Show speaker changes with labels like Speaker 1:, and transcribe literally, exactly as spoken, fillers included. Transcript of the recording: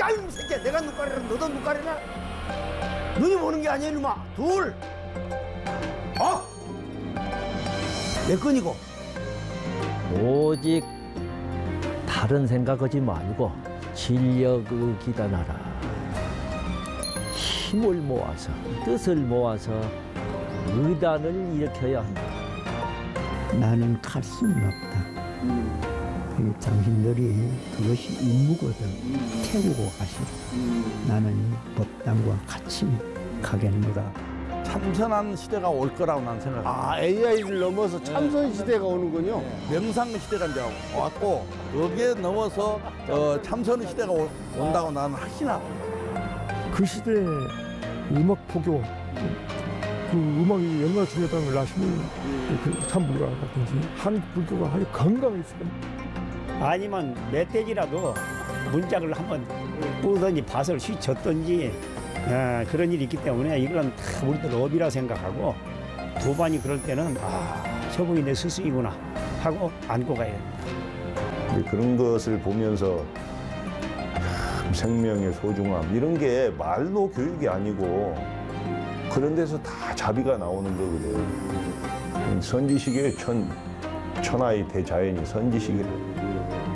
Speaker 1: 야, 이놈 새끼야, 내가 눈가리라, 너도 눈가리라. 눈이 보는 게 아니야, 이놈아. 둘. 어? 내 건이고.
Speaker 2: 오직 다른 생각하지 말고 진력을 기단하라. 힘을 모아서, 뜻을 모아서 의단을 일으켜야 한다.
Speaker 3: 나는 갈 수는 없다. 음. 당신들이 그것이 임무거든. 음. 태우고 가시라. 음. 나는 법당과 같이 가겠노라.
Speaker 4: 참선한 시대가 올 거라고 난 생각합니다.
Speaker 5: 아, 에이아이를 넘어서 참선 시대가 오는군요.
Speaker 4: 명상 시대가 이제 왔고 거기에 넘어서 어, 참선 시대가 오, 온다고 나는 확신합니다.
Speaker 6: 그 시대에 음악 포교, 그 음악이 얼마나 중요하다는 걸 아시는 그 참불가라든지 한국 불교가 아주 건강했어요.
Speaker 7: 아니면 멧돼지라도 문짝을 한번 뿌든지 밭을 휘쳤든지 어, 그런 일이 있기 때문에 이건 다 우리들 업이라 생각하고 두 번이 그럴 때는 아, 저분이 내 스승이구나 하고 안고 가야 됩니다.
Speaker 8: 그런 것을 보면서 참 생명의 소중함 이런 게 말로 교육이 아니고 그런 데서 다 자비가 나오는 거거든. 선지식의 천, 천하의 대자연이 선지식이래.